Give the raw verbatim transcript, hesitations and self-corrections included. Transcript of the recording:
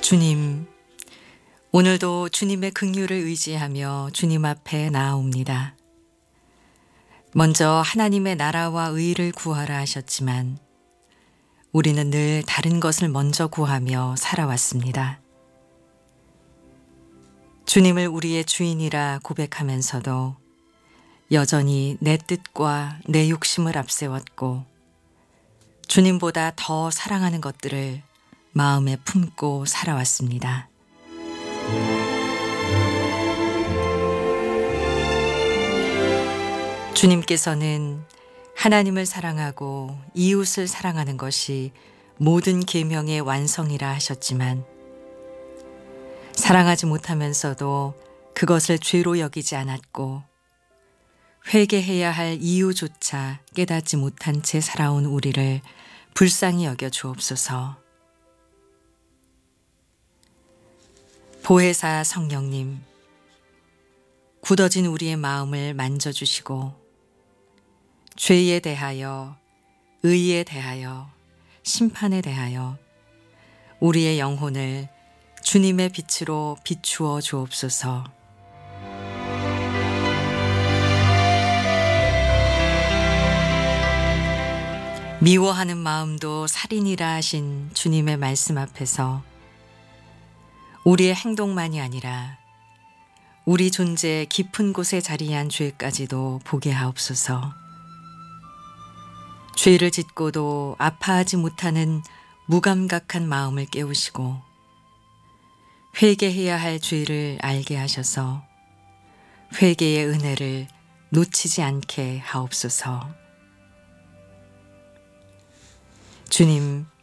주님, 오늘도 주님의 긍휼을 의지하며 주님 앞에 나아옵니다. 먼저 하나님의 나라와 의를 구하라 하셨지만 우리는 늘 다른 것을 먼저 구하며 살아왔습니다. 주님을 우리의 주인이라 고백하면서도 여전히 내 뜻과 내 욕심을 앞세웠고 주님보다 더 사랑하는 것들을 마음에 품고 살아왔습니다. 주님께서는 하나님을 사랑하고 이웃을 사랑하는 것이 모든 계명의 완성이라 하셨지만 사랑하지 못하면서도 그것을 죄로 여기지 않았고 회개해야 할 이유조차 깨닫지 못한 채 살아온 우리를 불쌍히 여겨 주옵소서. 보혜사 성령님, 굳어진 우리의 마음을 만져주시고 죄에 대하여, 의에 대하여, 심판에 대하여 우리의 영혼을 주님의 빛으로 비추어 주옵소서. 미워하는 마음도 살인이라 하신 주님의 말씀 앞에서 우리의 행동만이 아니라 우리 존재의 깊은 곳에 자리한 죄까지도 보게 하옵소서. 죄를 짓고도 아파하지 못하는 무감각한 마음을 깨우시고 회개해야 할 죄를 알게 하셔서 회개의 은혜를 놓치지 않게 하옵소서. 주님,